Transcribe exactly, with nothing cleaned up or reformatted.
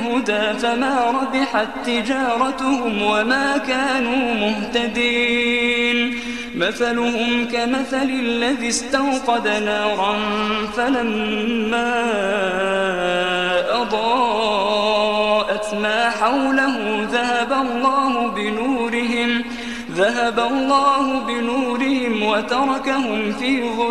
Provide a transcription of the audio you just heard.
بالهدى فما ربحت تجارتهم وما كانوا مهتدين. مثلهم كمثل الذي استوقد نارا فلما أضاءت ما حوله ذهب الله بنورهم ذهب الله بنورهم وتركهم في ظلمات